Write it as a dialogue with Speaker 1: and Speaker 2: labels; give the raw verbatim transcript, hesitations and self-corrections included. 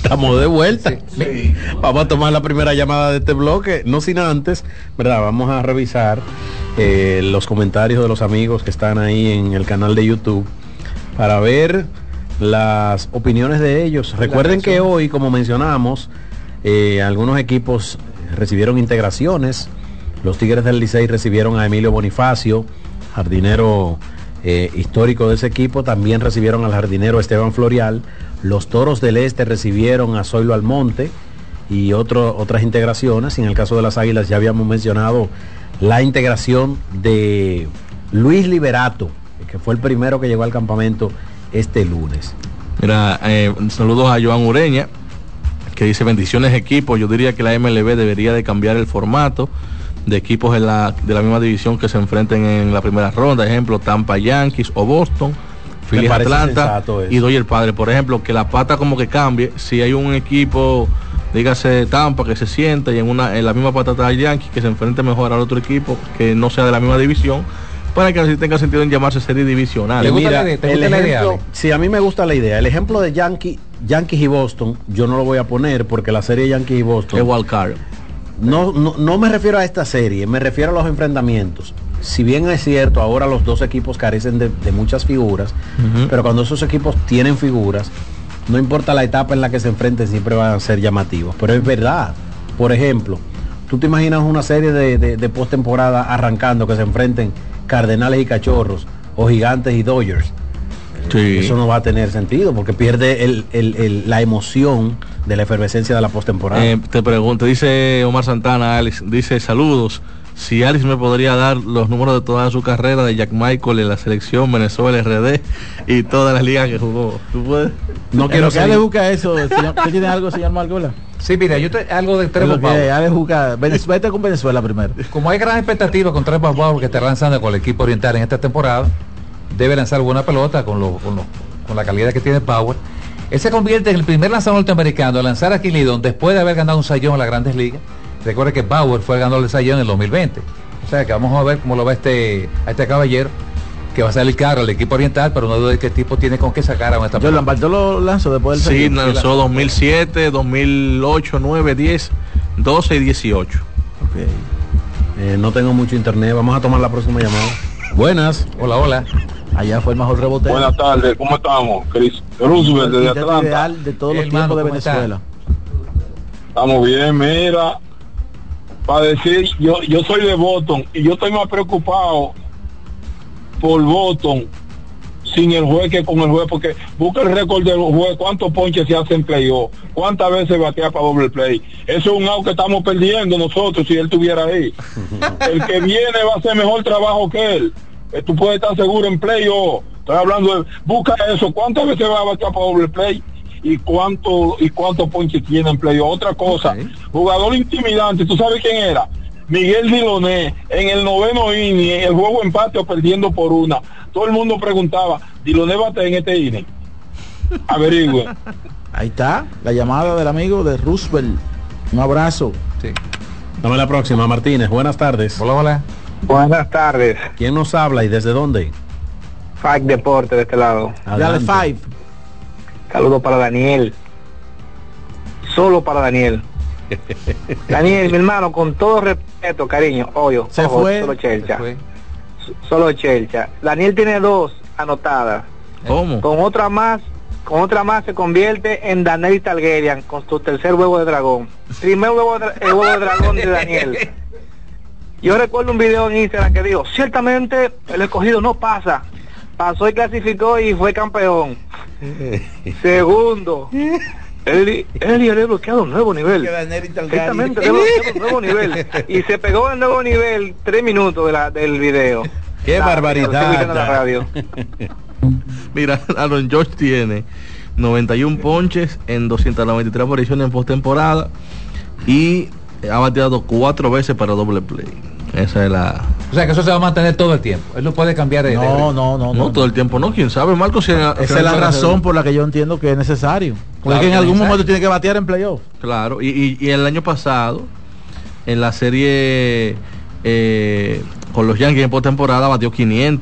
Speaker 1: Estamos de vuelta.
Speaker 2: Sí, sí.
Speaker 1: Vamos a tomar la primera llamada de este bloque, no sin antes, ¿verdad? Vamos a revisar eh, los comentarios de los amigos que están ahí en el canal de YouTube para ver las opiniones de ellos. Recuerden que hoy, como mencionamos, eh, algunos equipos recibieron integraciones. Los Tigres del Licey recibieron a Emilio Bonifacio, jardinero eh, histórico de ese equipo. También recibieron al jardinero Esteban Florial. Los Toros del Este recibieron a Zoilo Almonte y otro, otras integraciones. Y en el caso de las Águilas ya habíamos mencionado la integración de Luis Liberato, que fue el primero que llegó al campamento este lunes.
Speaker 3: Mira, eh, saludos a Joan Ureña, que dice: bendiciones equipo. Yo diría que la M L B debería de cambiar el formato de equipos en la, de la misma división que se enfrenten en la primera ronda. Ejemplo, Tampa Yankees o Boston, Phillies Atlanta y Dodgers Padres. Por ejemplo, que la pata como que cambie. Si hay un equipo, dígase Tampa, que se sienta y en una en la misma patata de Yankees, que se enfrente mejor al otro equipo que no sea de la misma división, para que así tenga sentido en llamarse serie divisional.
Speaker 1: ¿Te gusta Mira, la idea? ¿Te gusta el ejemplo, la idea? Sí, a mí me gusta la idea. El ejemplo de Yankee, Yankees y Boston, yo no lo voy a poner porque la serie Yankees y Boston
Speaker 3: es wild card.
Speaker 1: No, no, no me refiero a esta serie, me refiero a los enfrentamientos. Si bien es cierto, ahora los dos equipos carecen de, de muchas figuras, uh-huh. pero cuando esos equipos tienen figuras, no importa la etapa en la que se enfrenten, siempre van a ser llamativos. Pero es verdad. Por ejemplo, tú te imaginas una serie de, de, de postemporada arrancando que se enfrenten Cardenales y Cachorros o Gigantes y Dodgers. Sí. Eso no va a tener sentido porque pierde el, el, el, la emoción de la efervescencia de la postemporada.
Speaker 3: Eh, te pregunto, dice Omar Santana, Alex, dice: saludos. Si Alex me podría dar los números de toda su carrera de Jack Michael en la selección Venezuela R D y todas las ligas que jugó. ¿Tú puedes?
Speaker 4: No quiero que Ale busca eso. Señor, ¿usted tiene algo, señor Margola?
Speaker 2: Sí, mira, yo te, algo de Trevor
Speaker 4: Bauer. Ale busca, vete con Venezuela primero.
Speaker 2: Como hay gran expectativa con Trevor Bauer, que está lanzando con el equipo oriental en esta temporada, debe lanzar buena pelota con, lo, con, lo, con la calidad que tiene Bauer. Él se convierte en el primer lanzador norteamericano a lanzar a Lidón después de haber ganado un sayón en las Grandes Ligas. Recuerde que Bauer fue el ganador del sayón en el dos mil veinte. O sea que vamos a ver cómo lo va este, a este caballero, que va a salir caro al equipo oriental, pero no dudo de qué tipo tiene con qué sacar a esta.
Speaker 4: Yo Lambardo lo lanzó después del
Speaker 3: sayón. Sí, lanzó dos mil siete, dos mil ocho, nueve, diez, doce y dieciocho.
Speaker 1: Okay. Eh, no tengo mucho internet, vamos a tomar la próxima llamada. Buenas.
Speaker 2: Hola, hola.
Speaker 4: Allá fue el mejor rebotero.
Speaker 5: Buenas tardes, ¿cómo estamos? Chris Roosevelt de Atlanta.
Speaker 4: Ideal de todos los tiempos de Venezuela.
Speaker 5: Estamos bien, mira. Para decir, yo yo soy de Boston y yo estoy más preocupado por Boston sin el juez que con el juez, porque busca el récord del juez, cuántos ponches se hacen playoff, cuántas veces batea para doble play. Eso es un out que estamos perdiendo nosotros si él estuviera ahí. El que viene va a hacer mejor trabajo que él. Tú puedes estar seguro en playoff. Estoy hablando de, busca eso, cuántas veces va a batear para doble play y cuánto y cuántos ponches tiene en playoff. Otra cosa, okay. Jugador intimidante, ¿tú sabes quién era? Miguel Diloné, en el noveno inning, el juego empate o perdiendo por una. Todo el mundo preguntaba, ¿Diloné bate en este inning? Averigüe.
Speaker 4: Ahí está, la llamada del amigo de Roosevelt. Un abrazo.
Speaker 1: Sí. Dame la próxima, Martínez. Buenas tardes.
Speaker 2: Hola, hola.
Speaker 6: Buenas tardes.
Speaker 1: ¿Quién nos habla y desde dónde?
Speaker 6: Five Deporte de este lado.
Speaker 4: Dale, Five.
Speaker 6: Saludos para Daniel. Solo para Daniel. Daniel, mi hermano, con todo respeto, cariño, obvio,
Speaker 4: se
Speaker 6: ojo,
Speaker 4: fue,
Speaker 6: solo Chelcha,
Speaker 4: se fue.
Speaker 6: Solo Chelcha. Daniel tiene dos anotadas.
Speaker 3: ¿Cómo?
Speaker 6: Con otra más, con otra más se convierte en Daniel Targaryen con su tercer huevo de dragón. Primer huevo de, el huevo de dragón de Daniel. Yo recuerdo un video en Instagram que dijo, ciertamente el escogido no pasa. Pasó y clasificó y fue campeón. Segundo. Él, él y él he bloqueado un nuevo nivel. Exactamente, le bloqueado un nuevo nivel. Y se pegó el nuevo nivel tres minutos de la, del video.
Speaker 1: ¡Qué la, barbaridad!
Speaker 6: La radio.
Speaker 3: Mira, Aaron George tiene noventa y uno ponches en doscientas noventa y tres apariciones en postemporada y ha bateado cuatro veces para doble play. Esa es la...
Speaker 2: O sea que eso se va a mantener todo el tiempo. Él no puede cambiar de...
Speaker 4: No,
Speaker 2: de...
Speaker 4: no, no, no.
Speaker 3: No, todo el tiempo no. ¿Quién sabe, Marco? Si
Speaker 4: Esa es la razón por la que yo entiendo que es necesario. Porque claro, en algún momento tiene que batear en playoff.
Speaker 3: Claro. Y, y, y el año pasado, en la serie eh, con los Yankees en postemporada, batió quinientos.